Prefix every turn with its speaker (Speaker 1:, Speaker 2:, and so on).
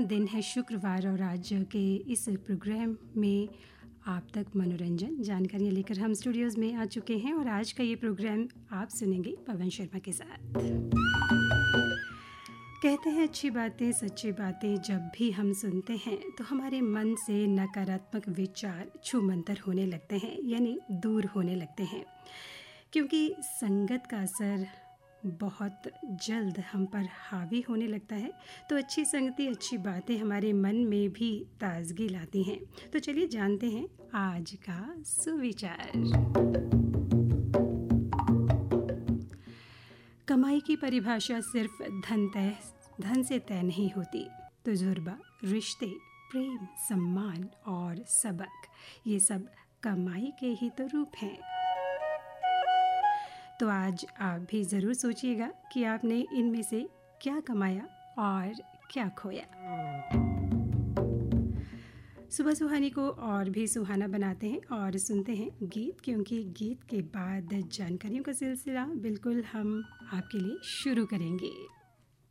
Speaker 1: दिन है शुक्रवार और आज के इस प्रोग्राम में आप तक मनोरंजन जानकारियाँ लेकर हम स्टूडियोज़ में आ चुके हैं और आज का ये प्रोग्राम आप सुनेंगे पवन शर्मा के साथ। कहते हैं अच्छी बातें सच्ची बातें जब भी हम सुनते हैं तो हमारे मन से नकारात्मक विचार छूमंतर होने लगते हैं, यानी दूर होने लगते हैं, क्योंकि संगत का असर बहुत जल्द हम पर हावी होने लगता है। तो अच्छी संगति अच्छी बातें हमारे मन में भी ताजगी लाती हैं। तो चलिए जानते हैं आज का सुविचार। कमाई की परिभाषा सिर्फ धन से तय नहीं होती। तजुर्बा, रिश्ते, प्रेम, सम्मान और सबक, ये सब कमाई के ही तो रूप हैं। तो आज आप भी ज़रूर सोचिएगा कि आपने इनमें से क्या कमाया और क्या खोया। सुबह सुहानी को और भी सुहाना बनाते हैं और सुनते हैं गीत, क्योंकि गीत के बाद जानकारियों का सिलसिला बिल्कुल हम आपके लिए शुरू करेंगे।